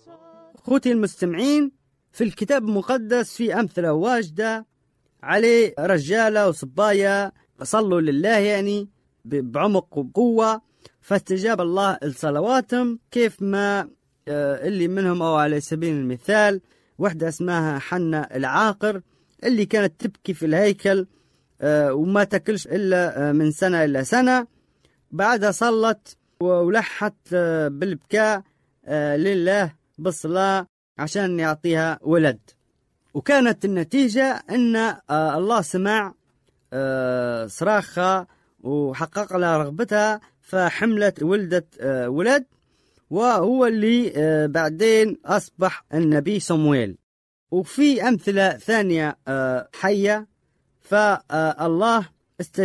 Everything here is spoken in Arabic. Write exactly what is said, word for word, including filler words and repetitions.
أخوتي المستمعين، في الكتاب المقدس في أمثلة واجدة عليه رجالة وصبايا صلوا لله يعني بعمق وقوة، فاستجاب الله لصلواتهم. كيف ما اللي منهم، أو على سبيل المثال واحدة اسمها حنا العاقر اللي كانت تبكي في الهيكل وما تاكلش إلا من سنة إلى سنة. بعدها صلت ولحت بالبكاء لله بالصلاة عشان يعطيها ولد، وكانت النتيجة أن الله سمع صراخها وحقق لها رغبتها، فحملت ولدت ولد، وهو اللي بعدين أصبح النبي صمويل. وفي أمثلة ثانية حية، فالله استجاب